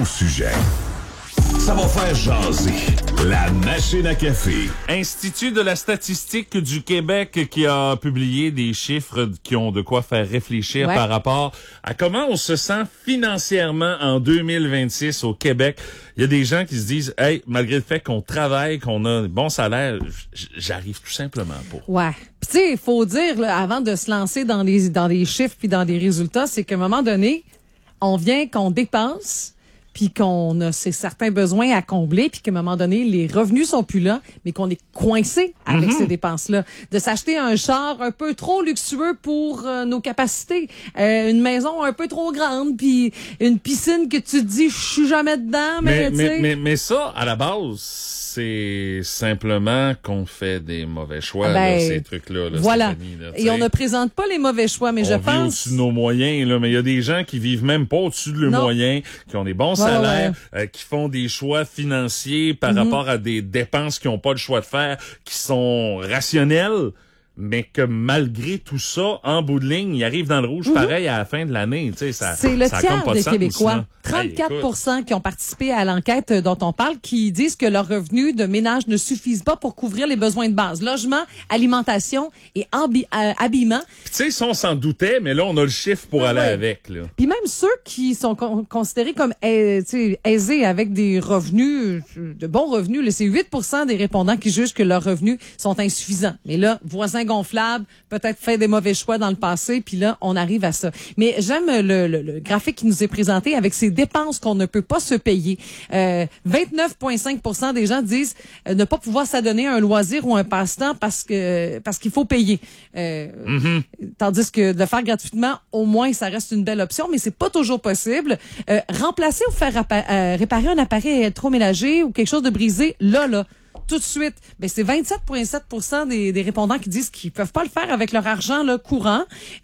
sujet. Ça va faire jaser. La machine à café. Institut de la statistique du Québec qui a publié des chiffres qui ont de quoi faire réfléchir par rapport à comment on se sent financièrement en 2026 au Québec. Il y a des gens qui se disent, hey, malgré le fait qu'on travaille, qu'on a un bon salaire, j'arrive tout simplement pas. Ouais. Puis tu sais, il faut dire, là, avant de se lancer dans les chiffres puis dans les résultats, c'est qu'à un moment donné, on vient qu'on dépense, puis qu'on a certains besoins à combler, puis qu'à un moment donné, les revenus sont plus là, mais qu'on est coincé avec ces dépenses-là. De s'acheter un char un peu trop luxueux pour nos capacités, une maison un peu trop grande, puis une piscine que tu te dis, je suis jamais dedans, mais ça, à la base, c'est simplement qu'on fait des mauvais choix, là, ces trucs-là. Là, voilà. Stéphanie, là, et on ne présente pas les mauvais choix, mais je pense... On vit au-dessus de nos moyens, là, mais il y a des gens qui vivent même pas au-dessus de leurs moyens, qui ont des bons salaires, qui font des choix financiers par rapport à des dépenses qu'ils n'ont pas le choix de faire, qui sont rationnels, mais que malgré tout ça, en bout de ligne, ils arrivent dans le rouge pareil à la fin de l'année. Tu sais, c'est le tiers des Québécois. 34% Hey, qui ont participé à l'enquête dont on parle, qui disent que leurs revenus de ménage ne suffisent pas pour couvrir les besoins de base. Logement, alimentation et habillement. Tu sais, ça, on s'en doutait, mais là, on a le chiffre pour aller avec. Là. Puis même ceux qui sont considérés comme aisés avec des revenus, de bons revenus, là, c'est 8% des répondants qui jugent que leurs revenus sont insuffisants. Mais là, voisin gonflable, peut-être fait des mauvais choix dans le passé, puis là, on arrive à ça. Mais j'aime le graphique qui nous est présenté avec ces dépenses qu'on ne peut pas se payer. 29,5% des gens disent ne pas pouvoir s'adonner à un loisir ou un passe-temps parce qu'il faut payer. Tandis que de le faire gratuitement, au moins, ça reste une belle option, mais c'est pas toujours possible. Remplacer ou faire réparer un appareil électroménager ou quelque chose de brisé, là, tout de suite. Ben, c'est 27,7% des répondants qui disent qu'ils peuvent pas le faire avec leur argent là, courant.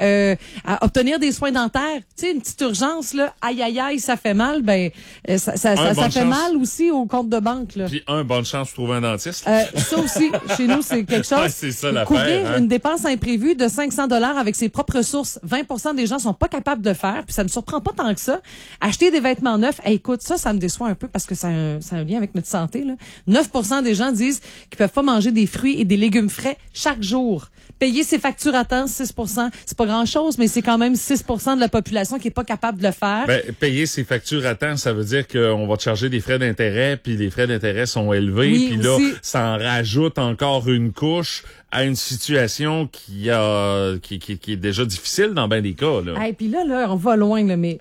À obtenir des soins dentaires, tu sais, une petite urgence, là, aïe, ça fait mal, ben ça fait mal aussi au compte de banque. Là. Puis bonne chance pour trouver un dentiste. Ça aussi, chez nous, c'est quelque chose. Ouais, c'est ça l'affaire. Couvrir une dépense imprévue de 500 $ avec ses propres ressources, 20% des gens sont pas capables de faire, puis ça ne surprend pas tant que ça. Acheter des vêtements neufs, écoute, ça me déçoit un peu parce que ça a un lien avec notre santé. Là. 9% des gens disent qu'ils peuvent pas manger des fruits et des légumes frais chaque jour. Payer ses factures à temps, 6%, c'est pas grand-chose, mais c'est quand même 6% de la population qui est pas capable de le faire. Ben, payer ses factures à temps, ça veut dire qu'on va te charger des frais d'intérêt, puis les frais d'intérêt sont élevés, puis là, ça en rajoute encore une couche à une situation qui est déjà difficile dans bien des cas. Là. Et puis là, on va loin, là, mais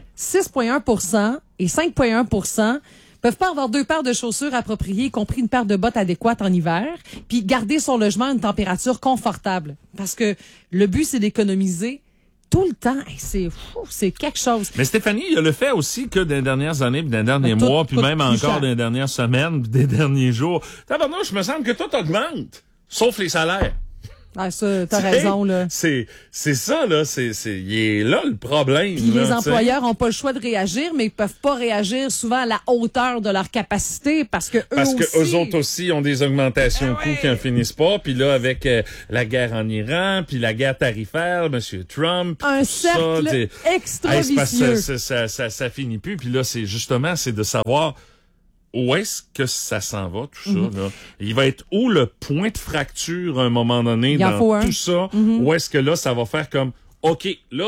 6,1% et 5,1% peuvent pas avoir 2 paires de chaussures appropriées, y compris une paire de bottes adéquates en hiver, puis garder son logement à une température confortable. Parce que le but, c'est d'économiser tout le temps. C'est fou, c'est quelque chose. Mais Stéphanie, il y a le fait aussi que dans les dernières années, puis dans les derniers mois, puis même encore dans les dernières semaines, puis des derniers jours, tabarnouche, je me semble que tout augmente, sauf les salaires. Ah, ça, t'as raison, là. C'est ça, là. Il est là, le problème. Puis là, les employeurs ont pas le choix de réagir, mais ils peuvent pas réagir souvent à la hauteur de leur capacité parce que eux autres aussi ont des augmentations de coûts qui en finissent pas. Puis là, avec la guerre en Iran, puis la guerre tarifaire, M. Trump, un cercle extra vicieux. Ça finit plus. Puis là, c'est de savoir où est-ce que ça s'en va, tout ça, là? Il va être où le point de fracture à un moment donné dans tout ça? Où est-ce que là, ça va faire comme, OK,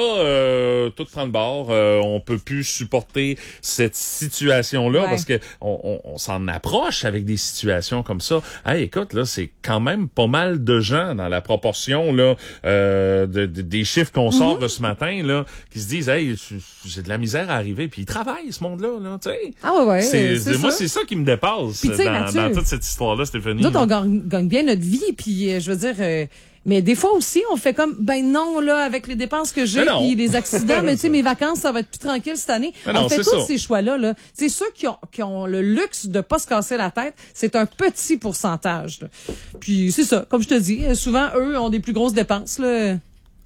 là, tout prend le bord, on peut plus supporter cette situation-là parce que on s'en approche avec des situations comme ça. Hey, écoute, là, c'est quand même pas mal de gens dans la proportion là des chiffres qu'on sort de ce matin là qui se disent, hey, j'ai de la misère à arriver, puis ils travaillent ce monde-là, là, tu sais. Ah ouais, moi, c'est ça qui me dépasse dans toute cette histoire-là, Stéphanie. Nous, on gagne bien notre vie, puis je veux dire. Mais des fois aussi, on fait comme, ben non, là, avec les dépenses que j'ai, puis les accidents, mais tu sais, mes vacances, ça va être plus tranquille cette année. On fait tous ces choix-là, là. C'est ceux qui ont le luxe de pas se casser la tête, c'est un petit pourcentage, là. Puis c'est ça, comme je te dis, souvent, eux ont des plus grosses dépenses, là.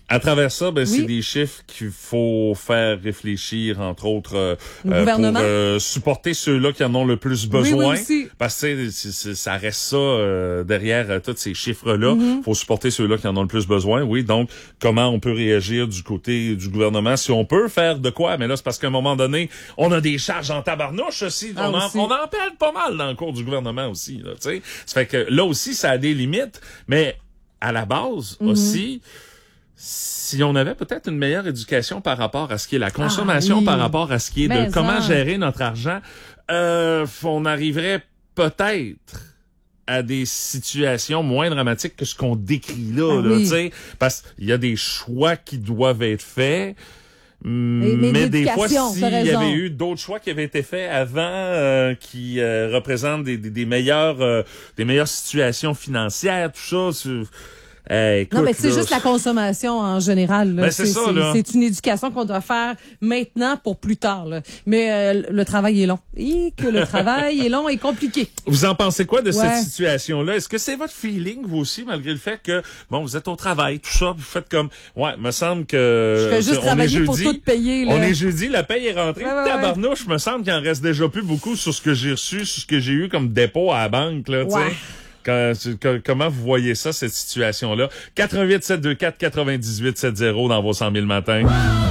À travers ça, c'est des chiffres qu'il faut faire réfléchir, entre autres, pour supporter ceux-là qui en ont le plus besoin. Oui, parce que ça reste ça derrière tous ces chiffres-là. Faut supporter ceux-là qui en ont le plus besoin. Oui, donc comment on peut réagir du côté du gouvernement, si on peut faire de quoi. Mais là, c'est parce qu'à un moment donné, on a des charges en tabarnouche aussi. On en perd pas mal dans le cours du gouvernement aussi. Là, ça fait que là aussi, ça a des limites. Mais à la base aussi, si on avait peut-être une meilleure éducation par rapport à ce qui est la consommation, par rapport à ce qui est de comment gérer notre argent, on arriverait peut-être à des situations moins dramatiques que ce qu'on décrit là, tu sais, parce qu'il y a des choix qui doivent être faits. Mais des fois, s'il y avait eu d'autres choix qui avaient été faits avant, qui représentent des meilleures situations financières, tout ça. Écoute, non, mais c'est juste la consommation en général. Là. C'est une éducation qu'on doit faire maintenant pour plus tard. Là. Mais le travail est long. Et que le travail est long et compliqué. Vous en pensez quoi de cette situation-là? Est-ce que c'est votre feeling, vous aussi, malgré le fait que, vous êtes au travail, tout ça, vous faites comme, me semble que... Je fais juste travailler pour tout payer. Là. On est jeudi, la paye est rentrée. Tabarnouche, me semble qu'il en reste déjà plus beaucoup sur ce que j'ai reçu, sur ce que j'ai eu comme dépôt à la banque, là, tu sais. Comment vous voyez ça, cette situation-là? 88-724-9870 dans vos 100 000 matins.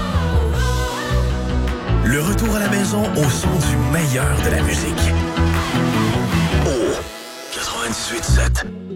Le retour à la maison au son du meilleur de la musique. Oh, 98.7.